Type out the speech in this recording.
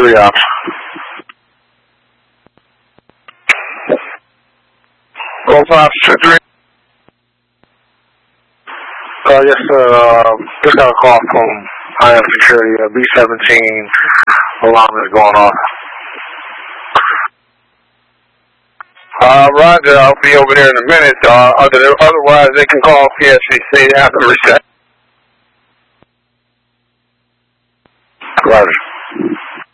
3 ops. Both ops, 2-3. Yes, sir. Just got a call from IM Security. B-17 alarm is going off. Roger, I'll be over there in a minute. Otherwise, they can call PSCC after reset. Roger.